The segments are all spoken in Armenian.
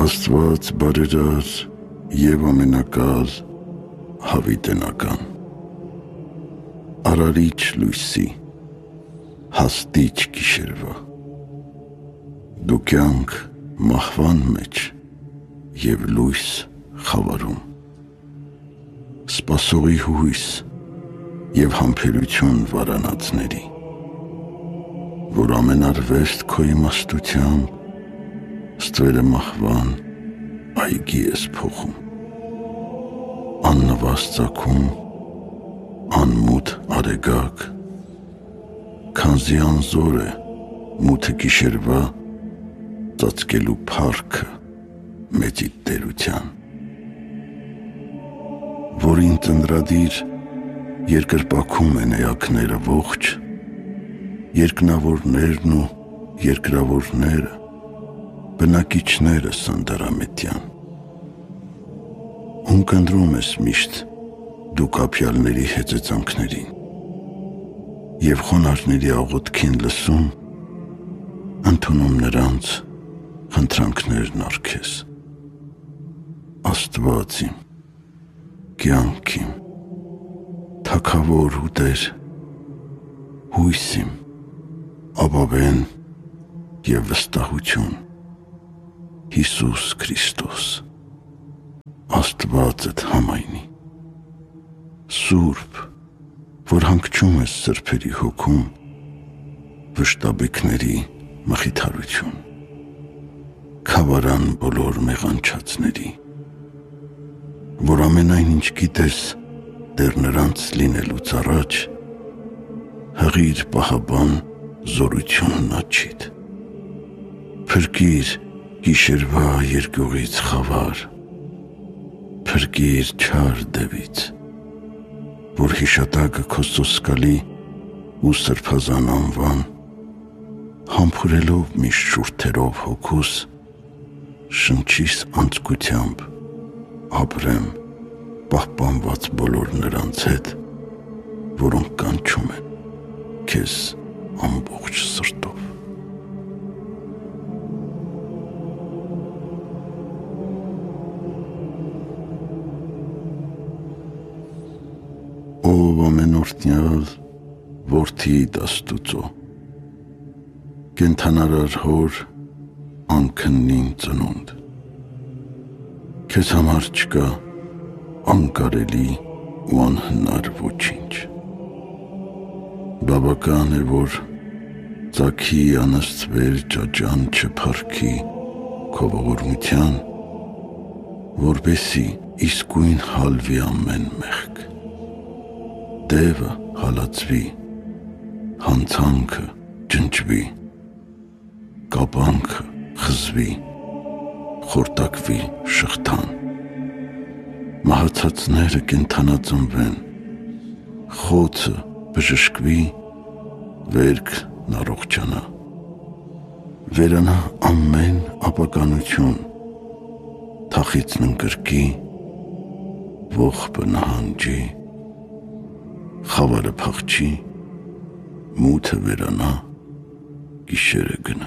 Աստված բարերար և ամենակալ հավիտենական, արարիչ լույսի, հաստիչ գիշերվա, դու կյանք մահվան մեջ և լույս խավարում, սպասողի հույս և համբերություն վարանածների, որ ամենարվեստ քո իմաստությամբ ստվերը մահվան այգի ես փոխում, աննվաստ ծագում, անմութ արեգակ, քանզի անզոր է մութը գիշերվա ծածկելու փառքը մեծի տերության, որին ծննդրադիր երկրպագում են էակները ողջ, երկնավորներն ու երկրավորները, բնակիչները սանդարամետյան, ում կնդրում ես միշտ դու կապյալների հեծեծանքներին և խոնարհների աղոթքին լսում, ընդունում նրանց խնդրանքներն առքես, Աստված իմ, կյանք իմ, թագավոր ու Տեր, հույս իմ, ապավեն և վստահություն, Հիսուս Քրիստոս, Աստվածդ համայնի, Սուրբ, որ հանգչում ես սրբերի հոգում, վշտաբեքների մխիթարություն, քավարան բոլոր մեղանչածների, որ ամենայն ինչ գիտես դեռ նրանց լինելուց առաջ, հղիր պահաբան զորությունն աչիդ, փրկիր գիշերվա երկյուղից խավար, փրկիր չար դևից, որ հիշատակը քո սոսկալի ու սրբազան անվան, համբուրելով միշտ շուրթերով հոգուս, շնչիս անձկությամբ, ապրեմ պահպանված բոլոր նրանց հետ, որոնք կանչում են քեզ ամբողջ սրտով։ Ով ամենօրհնյալ որդիդ Աստուծո, կենդանարար հոր անքննին ծնունդ, քեզ համար չկա անկարելի ու անհնար ոչինչ, բավական է, որ ծագի անըստվեր ճաճան չփառքի քո ողորմության, որպեսզի իսկույն հալվի ամեն մեղք, դևը հալածվի, հանցանքը ջնջվի, կապանքը խզվի, խորտակվի շղթան, մահացածները կենդանածնվեն, խոցը բժշկվի, վերքն առողջանա, վերանա ամեն ապականություն, թախիծն ընկրկի, ողբը նահանջի, խավարը փախչի, մութը վերանա, գիշերը գնա,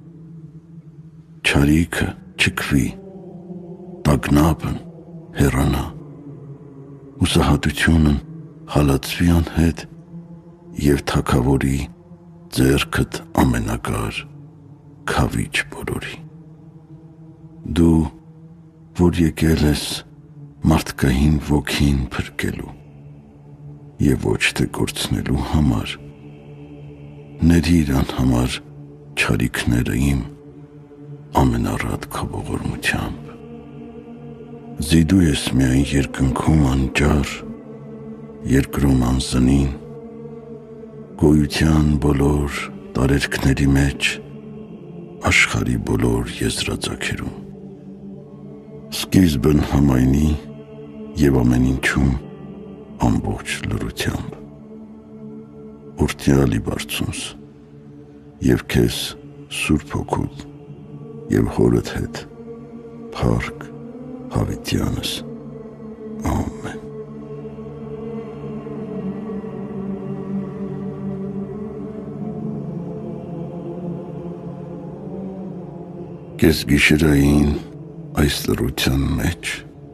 չարիքը չքվի, տագնապն հեռանա, հուսահատությունն հալածվի անհետ և թագավորի ձեռքդ ամենակար քավիչ բոլորի, դու, որ եկել ես մարդկային ոգին փրկելու և ոչ թե կորցնելու համար, ներիր անհամար չարիքները իմ ամենառատ քո ողորմությամբ, զիդու ես միայն երկնքում անճար, երկրում անզնին, գոյության բոլոր տարերքների մեջ, աշխարհի բոլոր եզրածագերում, սկիզբն համայնի և ամեն ինչում ամբողջ լրությամբ, օրհնյալի բարձունս և քեզ Սուրբ Հոգուդ և հորդ հետ փառք հավիտյանս, ամեն։ Կես գիշերային այս լռության մեջ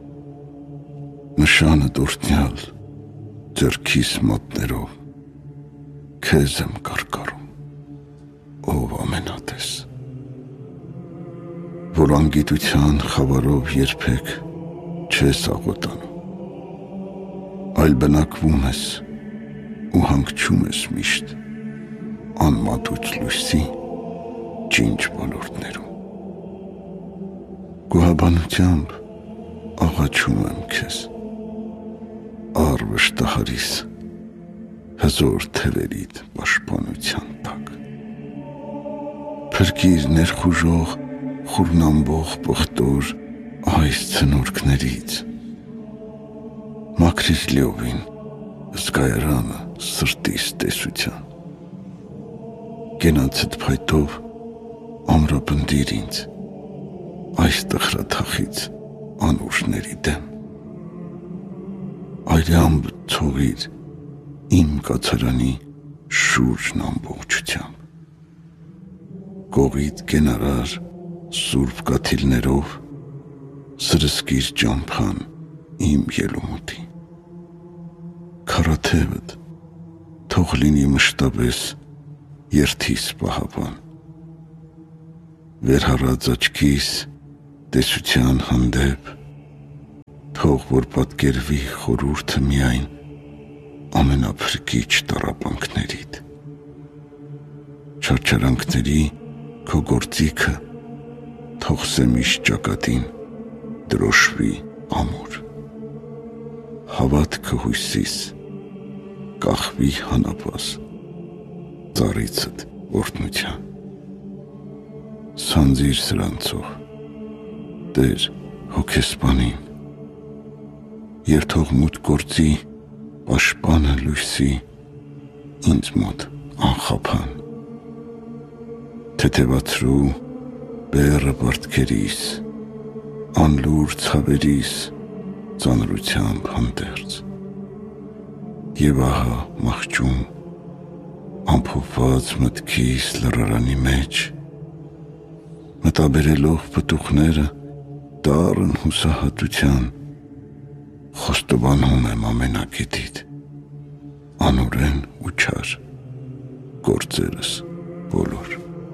նշանը դուրտնյալ ձեռքիս մատներով քեզ եմ կարկառում, ով ամենատես, որ անգիտության խավարով երբեք չես աղոտանում, այլ բնակվում ես ու հանգչում ես միշտ անմատուց լույսի ջինջ ոլորտներում։ Գոհաբանությամբ աղաչում եմ քեզ, առ վշտահարիս հզոր թևերիդ պաշտպանության տակ։ Փրկիր ներխուժող խուրնամբող պղտոր այս ցնորքներից, մաքրիր լիովին զգայարանը սրտիս տեսության, կենացդ փայտով ամրապնդիր ինձ այս տխրաթախից անուշների դեմ, այրամբ ցողիր իմ կացարանի շուրջն ամբողջությամբ, կողիդ կենարար սուրբ կաթիլներով սրսկիր ճամփան իմ ելումուտի, քարաթևդ թող լինի մշտապես երթիս պահապան, վերհառած աչքիս տեսության հանդեպ, թող որ պատկերվի խորհուրդը միայն ամենափրկիչ տառապանքներիդ, չարչարանքների քո գործիքը թող սեմիշ ճակատին դրոշվի ամուր, հավատքը հույսիս կախվի հանապաս ծառիցդ օրհնության, սանձիր սրանցով Տեր հոգեսպանին և թող մութ գործի պաշտպանը լույսի ինձ մոտ անխափան, թեթևացրու բեռը պարտքերիս, անլուր ցավերիս ծանրությամբ հանդերձ, և ահա մահճում ամփոփված մտքիս լռարանի մեջ, մտաբերելով պտուղները դառն հուսահատության, խոստովանում եմ ամենակետիդ, անօրեն ու չար գործերս բոլոր։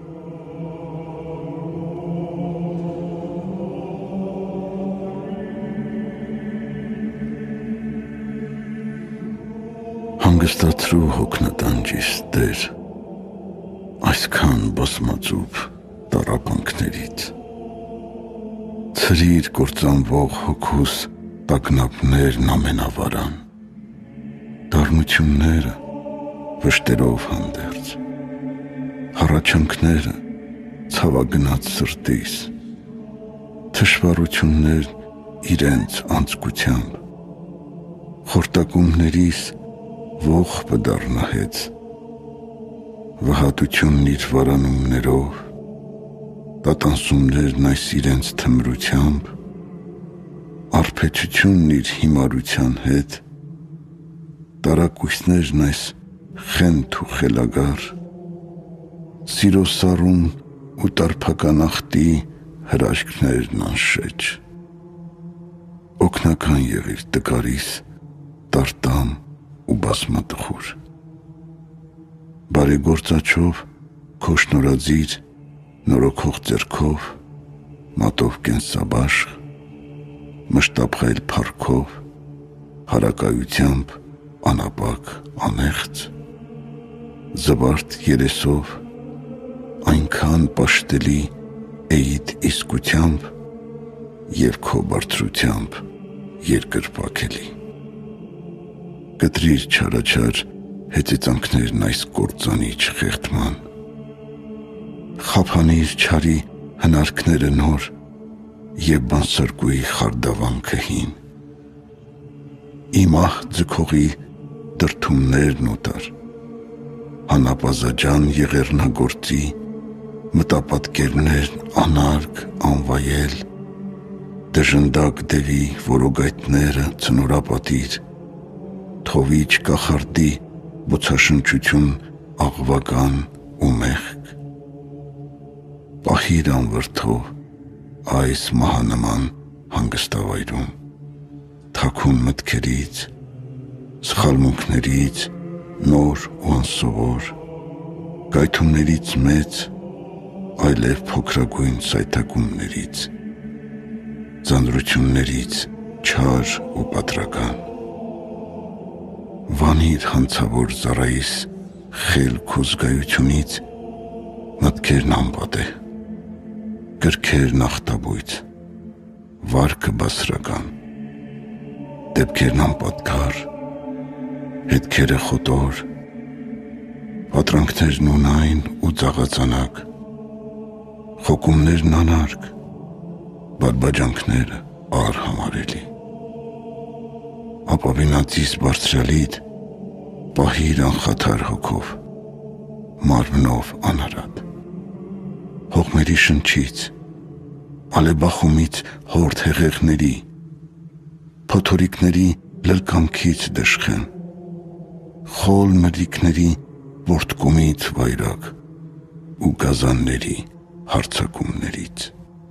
Հանգստացրու հոգնատանջիս Տեր այսքան բազմածուփ տառապանքներից, ցրիր կործանվող հոգուս տագնապներն ամենավարան, դառնությունները վշտերով հանդերձ, հառաչանքները ցավագնաց սրտիս, թշվառություններն իրենց անձկությամբ, խորտակումներիս ողբը դառնահեց, վհատությունն իր վարանումներով, տատանսումներն այս իրենց թմրությամբ, արբեցությունն իր հիմարության հետ, տարակույսներն այս խենթ ու խելագար, սիրո սառուն ու տարփականախտի հրաշքներն անշեջ, օգնական եղիր տկարիս տարտամ ու բազմատխուր, բարեգործաչով քո շնորհածիր նորոգող ձեռքով, մատով կենսաբաշխ, մշտապխայլ փառքով, հարակայությամբ անապակ անեղծ, զվարթ երեսով, այնքան պաշտելի էիդ իսկությամբ և քո բարձրությամբ երկրպագելի, կտրիր չարաչար հեծեծանքներն այս կործանիչ խեղդման, խափանիր չարի հնարքները նոր և բանսարկուի խարդավանքը հին, իմ ահ ձգողի դրդումներն օտար, հանապազաջան եղեռնագործի մտապատկերներն անարգ անվայել, դժնդակ դևի որոգայթները ցնորապատիր, թովիչ կախարդի բոցաշնչություն աղվական ու մեղք, պահիր անվրդով այս մահանման հանգստավայրում, թաքուն մտքերից, սխալմունքներից, նոր ու անսովոր, գայթումներից մեծ, այլև փոքրագույն սայթակումներից, ձանձրություններից չար ու պատրական։ Վանիր հանցավոր զառայիս խելք ու զգայությունից, մտքերն անպատե, կրքերն ախտաբույծ, վարքը բասրական, դեպքերն անպատկար, հետքերը խոտոր, պատրանքներն ունայն ու ծաղածանակ, խոկումներն անարգ, բարբաջանքները արհամարելի։ Ապավինածիս բարձրալիդ պահիր անխաթար հոգով, մարմնով անարատ, հողմերի շնչից, ալեբախումից հորդ հեղեղների, փոթորիկների լլկանքից դժխեն, խոլ մրրիկների որդկումից վայրակ ու գազանների հարցակումներից։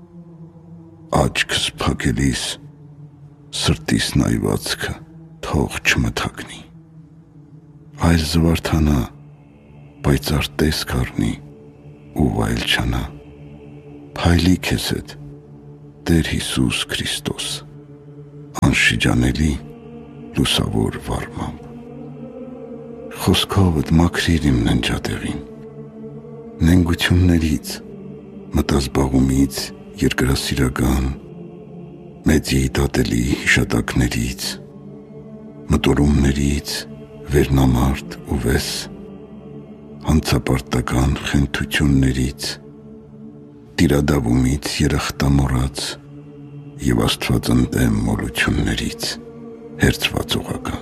Աչքս փակելիս սրտիս նայվածքը թող չմթակնի, այլ զվարթանա, պայծառ տեսք առնի ու վայելչանա, փայլի քեզ հետ Տեր Հիսուս Քրիստոս, անշիջանելի լուսավոր վառմամբ։ Խոսքովդ մաքրիր իմ ննջատեղին, նենգություններից, մտազբաղումից, երկրասիրական, մեծի դատելի հիշատակներից, մտորումներից, վերնամարդ ու վես, հանցապարտական խենթություններից, տիրադավումից երախտամոռաց և աստվածընդեմ մոլություններից հերձվածողական։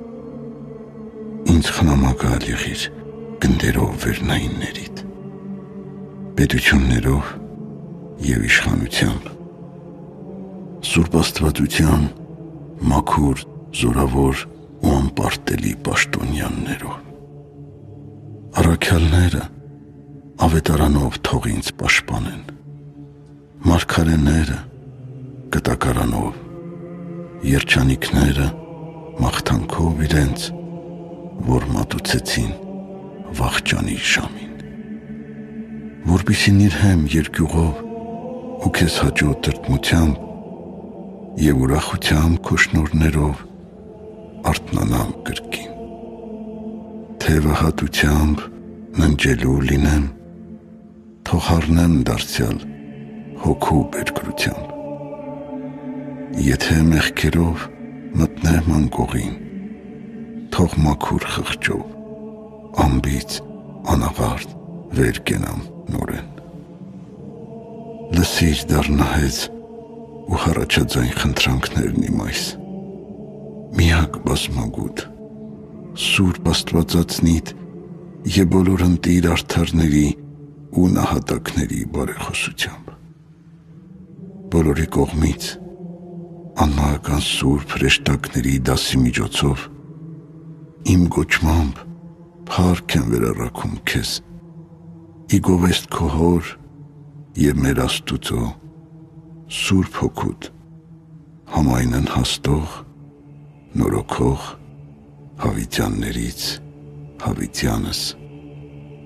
Ինձ խնամակալ եղիր գնդերով վերնայիններիդ, պետություններով և իշխանությամբ, Սուրբ Աստվածության մաքուր, զորավոր ու անպարտելի պաշտոնյաներով։ Առաքյալները ավետարանով թող ինձ պաշտպանեն, մարգարեները կտակարանով, երջանիկները մաղթանքով իրենց, որ մատուցեցին վախճանի ժամին, որպեսզի նիրհեմ երկյուղով ու քեզ հաճո տրտմությամբ և ուրախությամբ քո շնորհներով արթնանամ կրկին, թևը հատությամբ ննջելու լինեմ, թող հառնեմ դարձյալ հոգու բերկրությամբ, եթե մեղքերով մտնեմ անկողին, թող մաքուր խղճով, անբիծ, անաղարտ վեր կենամ նորեն։ Լսիր դառնահեծ ու հառաջաձայն խնդրանքներն իմ այս, միակ բազմագութ, Սուրբ Աստվածածնիդ և բոլոր ընտիր արդարների ու նահատակների բարեխոսությամբ։ Բոլորի կողմից անմահական սուրբ հրեշտակների դասի միջոցով իմ գոչմամբ փառք եմ վերառաքում քեզ, ի գովեստ քո հոր և մեր Աստուծո Սուրբ Հոգուդ համայնն հաստող, նորոգող հավիտյաններից հավիտյանս